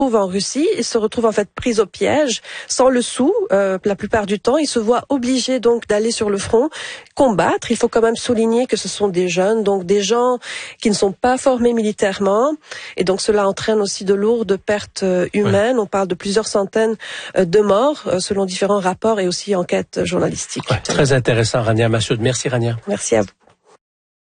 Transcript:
en Russie, ils se retrouvent en fait pris au piège, sans le sou, la plupart du temps. Ils se voient obligés donc d'aller sur le front, combattre. Il faut quand même souligner que ce sont des jeunes, donc des gens qui ne sont pas formés militairement, et donc cela entraîne aussi de lourdes pertes humaines. On parle de plusieurs centaines de morts, selon différents rapports et aussi enquêtes journalistiques. Très intéressant, Rania Massoud. Merci, Rania. Merci à vous.